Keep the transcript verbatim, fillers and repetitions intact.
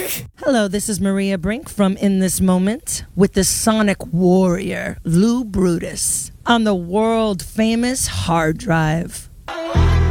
Hello, this is Maria Brink from In This Moment with the Sonic Warrior, Lou Brutus, on the world famous hard drive.